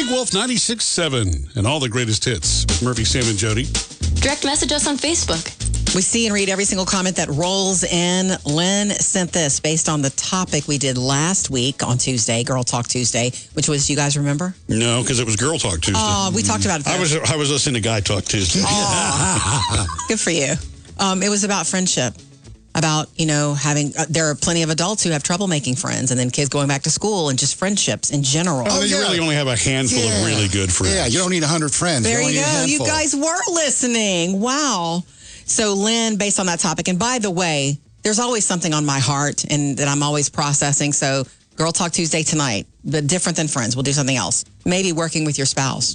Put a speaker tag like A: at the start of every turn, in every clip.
A: Big Wolf 96.7 and all the greatest hits. Murphy, Sam, and Jody.
B: Direct message us on Facebook.
C: We see and read every single comment that rolls in. Lynn sent this based on the topic we did last week on Tuesday, Girl Talk Tuesday, which was, you guys remember?
A: No, because it was Girl Talk Tuesday.
C: Oh, we talked about it.
A: I was listening to Guy Talk Tuesday.
C: Good for you. It was about friendship. About, having, there are plenty of adults who have trouble making friends, and then kids going back to school and just friendships in general.
A: Oh, you really only have a handful of really good friends.
D: Yeah, you don't need 100 friends.
C: There
D: you
C: you
D: go.
C: You guys were listening. Wow. So, Lynn, based on that topic, and by the way, there's always something on my heart and that I'm always processing. So, Girl Talk Tuesday tonight, but different than friends. We'll do something else. Maybe working with your spouse.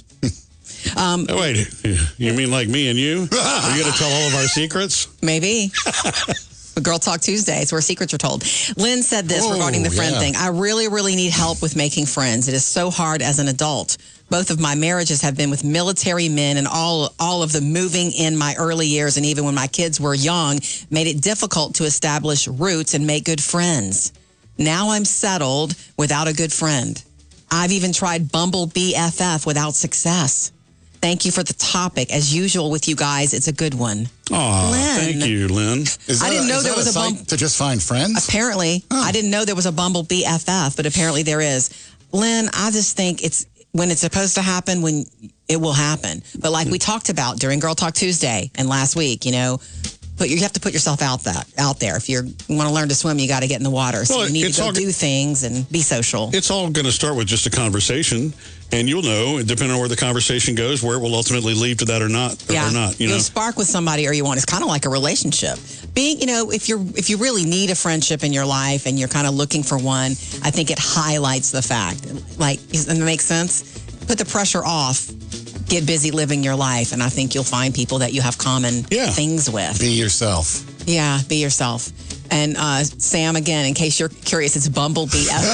A: Wait, you mean like me and you? Are you going to tell all of our secrets?
C: Maybe. Girl Talk Tuesday, it's where secrets are told. Lynn said this regarding the friend thing. I really, really need help with making friends. It is so hard as an adult. Both of my marriages have been with military men, and all of the moving in my early years and even when my kids were young made it difficult to establish roots and make good friends. Now I'm settled without a good friend. I've even tried Bumble BFF without success. Thank you for the topic. As usual with you guys, it's a good one.
A: Oh, thank you, Lynn.
C: I didn't know there was a
D: Bumble to just find friends.
C: Apparently, I didn't know there was a Bumble BFF, but apparently there is. Lynn, I just think it's when it's supposed to happen, when it will happen. But like we talked about during Girl Talk Tuesday and last week, but you have to put yourself out there. If you want to learn to swim, you got to get in the water. So you need to go do things and be social.
A: It's all going to start with just a conversation, and you'll know, depending on where the conversation goes, where it will ultimately lead to that or not. You'll
C: spark with somebody or you want. It's kind of like a relationship. Being, if you really need a friendship in your life and you're kind of looking for one, I think it highlights the fact. Does that make sense? Put the pressure off. Get busy living your life, and I think you'll find people that you have common things with.
D: Be yourself.
C: Yeah, be yourself. And Sam, again, in case you're curious, it's Bumble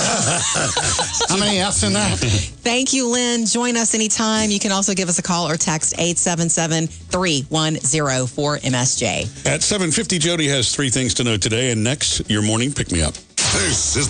C: BFF.
D: How many F's in that?
C: Thank you, Lynn. Join us anytime. You can also give us a call or text 877-310-4MSJ.
A: At 7:50, Jody has 3 things to know today, and next, your morning pick-me-up.
E: This is